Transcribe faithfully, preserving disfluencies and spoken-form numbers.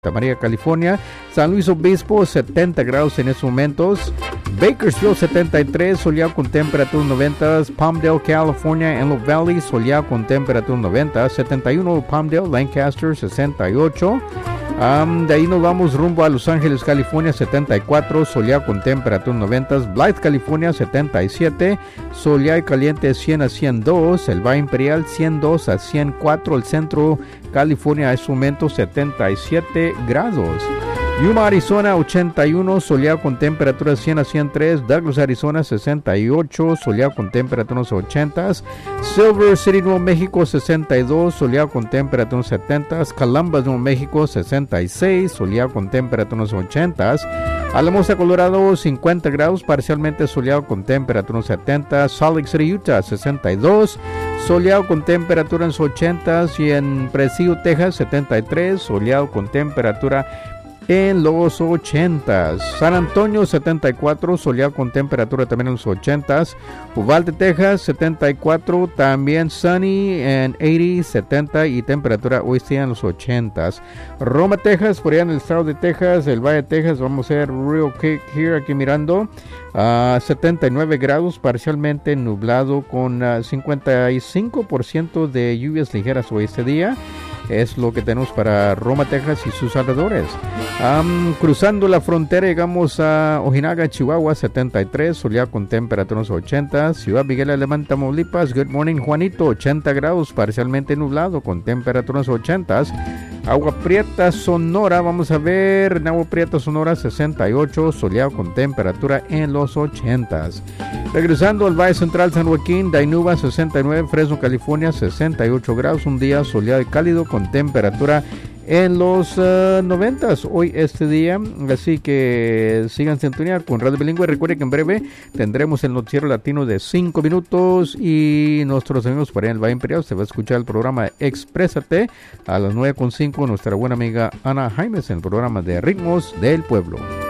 Santa María, California. San Luis Obispo, setenta grados en estos momentos. Bakersfield, setenta y tres, soleado con temperaturas noventa. Palmdale, California, Antelope Valley, soleado con temperaturas noventa. setenta y uno, Palmdale, Lancaster, sesenta y ocho. Um, de ahí nos vamos rumbo a Los Ángeles, California, setenta y cuatro, soleado con temperaturas noventa. Blythe, California, setenta y siete, soleado y caliente, cien a ciento dos. El Valle Imperial, ciento dos a ciento cuatro. El centro California, a este momento, setenta y siete grados. Yuma, Arizona, ochenta y uno, soleado con temperaturas cien a ciento tres. Douglas, Arizona, sesenta y ocho, soleado con temperaturas ochenta. Silver City, Nuevo México, sesenta y dos, soleado con temperaturas setenta. Columbus, Nuevo México, sesenta y seis, soleado con temperaturas ochenta. Alamosa, Colorado, cincuenta grados, parcialmente soleado con temperaturas setenta. Salt Lake City, Utah, sesenta y dos, soleado con temperaturas ochenta. Y en Presidio, Texas, setenta y tres, soleado con temperatura en los ochentas. San Antonio, setenta y cuatro, soleado con temperatura también en los ochentas. Uvalde, Texas, setenta y cuatro, también sunny en ochenta, setenta y temperatura hoy sí en los ochentas. Roma, Texas, por allá en el estado de Texas, el Valle de Texas, vamos a ver real quick here, aquí mirando, uh, setenta y nueve grados, parcialmente nublado con uh, cincuenta y cinco por ciento de lluvias ligeras hoy este día. Es lo que tenemos para Roma, Texas y sus alrededores. Um, cruzando la frontera llegamos a Ojinaga, Chihuahua, setenta y tres, soleado con temperaturas ochenta. Ciudad Miguel Alemán, Tamaulipas, good morning Juanito, ochenta grados, parcialmente nublado con temperaturas ochenta. Agua Prieta, Sonora, vamos a ver, en Agua Prieta, Sonora, sesenta y ocho, soleado con temperatura en los ochenta. Regresando al Valle Central, San Joaquín, Dainuba, sesenta y nueve, Fresno, California, sesenta y ocho grados, un día soleado y cálido con temperatura en los uh, noventas hoy este día, así que sigan sintonía con Radio Bilingüe. Recuerden que en breve tendremos el noticiero latino de cinco minutos y nuestros amigos por ahí en el Valle Imperial se va a escuchar el programa Exprésate a las nueve con cinco, nuestra buena amiga Ana Jaimes en el programa de Ritmos del Pueblo.